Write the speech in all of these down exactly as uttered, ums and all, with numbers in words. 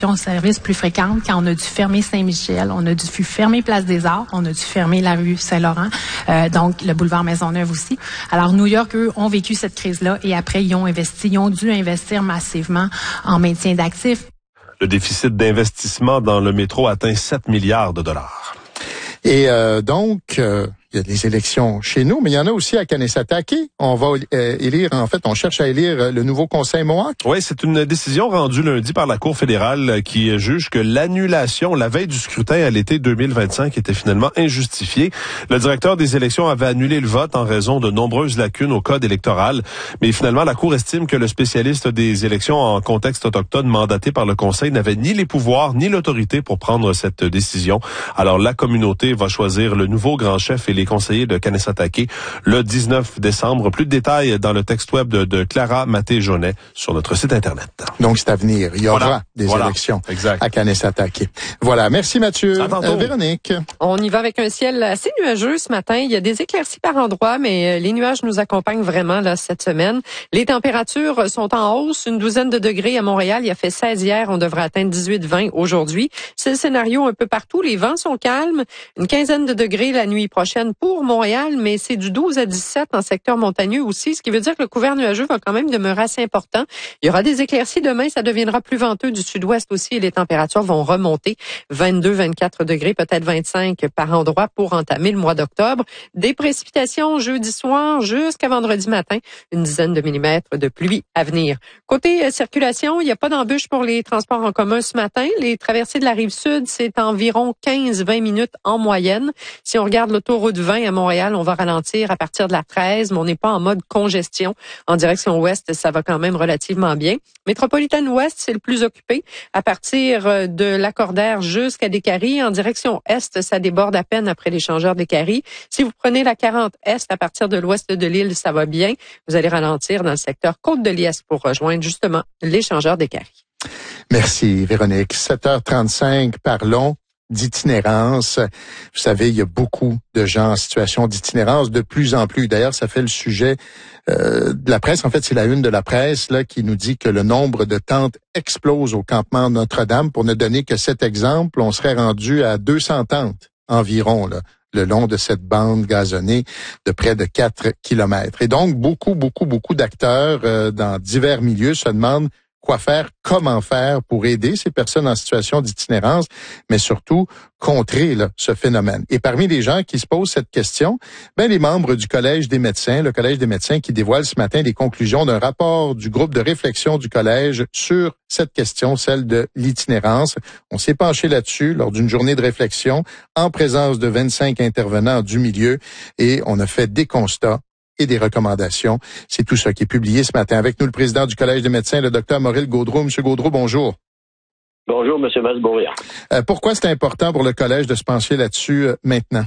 service plus fréquente quand on a dû fermer Saint-Michel, on a dû fermer Place des Arts, on a dû fermer la rue Saint-Laurent, euh, donc le boulevard Maisonneuve aussi. Alors New York, eux, ont vécu cette crise-là et après, ils ont investi, ils ont dû investir massivement en maintien d'actifs. Le déficit d'investissement dans le métro atteint sept milliards de dollars. Et euh, donc, euh, il y a des élections chez nous, mais il y en a aussi à Kanesatake. On va euh, élire, en fait, on cherche à élire le nouveau conseil Mohawk. Oui, c'est une décision rendue lundi par la Cour fédérale qui juge que l'annulation la veille du scrutin à l'été deux mille vingt-cinq était finalement injustifiée. Le directeur des élections avait annulé le vote en raison de nombreuses lacunes au code électoral, mais finalement, la Cour estime que le spécialiste des élections en contexte autochtone mandaté par le conseil n'avait ni les pouvoirs ni l'autorité pour prendre cette décision. Alors, la communauté va choisir le nouveau grand chef et les conseillers de Kanesatake le dix-neuf décembre. Plus de détails dans le texte web de, de Clara Maté-Jaunet sur notre site Internet. Donc, c'est à venir. Il y aura voilà. des voilà. élections exact. à Kanesatake. Voilà. Merci, Mathieu. À tantôt. Euh, Véronique. On y va avec un ciel assez nuageux ce matin. Il y a des éclaircies par endroits, mais les nuages nous accompagnent vraiment là cette semaine. Les températures sont en hausse. Une douzaine de degrés à Montréal. Il a fait seize hier. On devrait atteindre dix-huit vingt aujourd'hui. C'est le scénario un peu partout. Les vents sont calmes. Une quinzaine de degrés la nuit prochaine pour Montréal, mais c'est du douze à dix-sept en secteur montagneux aussi, ce qui veut dire que le couvert nuageux va quand même demeurer assez important. Il y aura des éclaircies demain, ça deviendra plus venteux du sud-ouest aussi et les températures vont remonter vingt-deux, vingt-quatre degrés, peut-être vingt-cinq par endroit pour entamer le mois d'octobre. Des précipitations jeudi soir jusqu'à vendredi matin, une dizaine de millimètres de pluie à venir. Côté euh, circulation, il n'y a pas d'embûche pour les transports en commun ce matin. Les traversées de la rive sud, c'est environ quinze à vingt minutes en moyenne. Si on regarde l'autoroute vingt à Montréal, on va ralentir à partir de la treize, mais on n'est pas en mode congestion. En direction ouest, ça va quand même relativement bien. Métropolitaine ouest, c'est le plus occupé. À partir de Lacordaire jusqu'à Décarie, en direction est, ça déborde à peine après l'échangeur Décarie. Si vous prenez la quarante est à partir de l'ouest de l'île, ça va bien. Vous allez ralentir dans le secteur Côte-de-Liesse pour rejoindre justement l'échangeur Décarie. Merci, Véronique. sept heures trente-cinq, parlons d'itinérance. Vous savez, il y a beaucoup de gens en situation d'itinérance, de plus en plus. D'ailleurs, ça fait le sujet euh, de la presse. En fait, c'est la une de la presse là qui nous dit que le nombre de tentes explose au campement Notre-Dame. Pour ne donner que cet exemple, on serait rendu à deux cents tentes environ là, le long de cette bande gazonnée de près de quatre kilomètres. Et donc, beaucoup, beaucoup, beaucoup d'acteurs euh, dans divers milieux se demandent quoi faire, comment faire pour aider ces personnes en situation d'itinérance, mais surtout contrer là, ce phénomène. Et parmi les gens qui se posent cette question, ben les membres du Collège des médecins, le Collège des médecins qui dévoile ce matin les conclusions d'un rapport du groupe de réflexion du Collège sur cette question, celle de l'itinérance. On s'est penché là-dessus lors d'une journée de réflexion en présence de vingt-cinq intervenants du milieu et on a fait des constats et des recommandations. C'est tout ça qui est publié ce matin. Avec nous, le président du Collège des médecins, le docteur Maurice Gaudreau. Monsieur Gaudreau, bonjour. Bonjour, Monsieur Masbourrier. Euh, pourquoi c'est important pour le Collège de se pencher là-dessus euh, maintenant?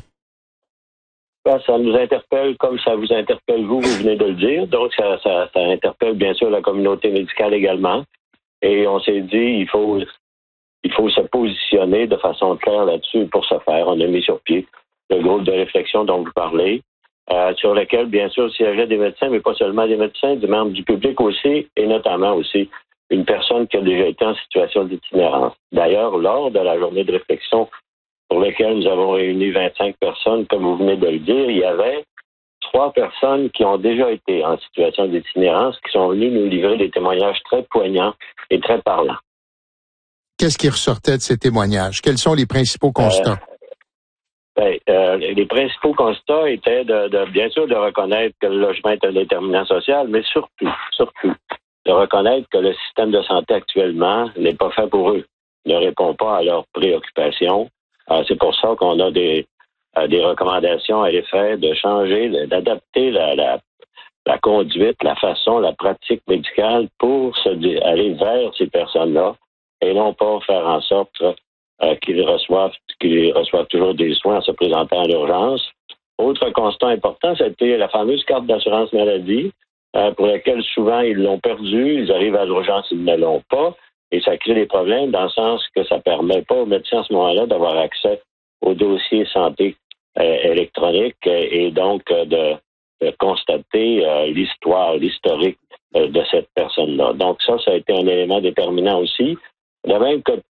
Ben, ça nous interpelle comme ça vous interpelle vous, vous venez de le dire. Donc, ça, ça, ça interpelle bien sûr la communauté médicale également. Et on s'est dit, il faut, il faut se positionner de façon claire là-dessus pour ce faire. On a mis sur pied le groupe de réflexion dont vous parlez. Euh, sur lequel, bien sûr, siégeaient des médecins, mais pas seulement des médecins, des membres du public aussi, et notamment aussi une personne qui a déjà été en situation d'itinérance. D'ailleurs, lors de la journée de réflexion pour laquelle nous avons réuni vingt-cinq personnes, comme vous venez de le dire, il y avait trois personnes qui ont déjà été en situation d'itinérance, qui sont venues nous livrer des témoignages très poignants et très parlants. Qu'est-ce qui ressortait de ces témoignages? Quels sont les principaux constats? Euh... Ben, euh, les principaux constats étaient de, de, bien sûr, de reconnaître que le logement est un déterminant social, mais surtout, surtout, de reconnaître que le système de santé actuellement n'est pas fait pour eux, ne répond pas à leurs préoccupations. Euh, c'est pour ça qu'on a des, euh, des recommandations à l'effet de changer, d'adapter la, la, la conduite, la façon, la pratique médicale pour se aller vers ces personnes-là et non pas faire en sorte Euh, qu'ils reçoivent, qu'ils reçoivent toujours des soins en se présentant à l'urgence. Autre constat important, c'était la fameuse carte d'assurance maladie, euh, pour laquelle souvent ils l'ont perdue, ils arrivent à l'urgence, ils ne l'ont pas, et ça crée des problèmes dans le sens que ça permet pas aux médecins à ce moment-là d'avoir accès au dossier santé euh, électronique et donc euh, de, de constater euh, l'histoire, l'historique euh, de cette personne-là. Donc ça, ça a été un élément déterminant aussi. De même que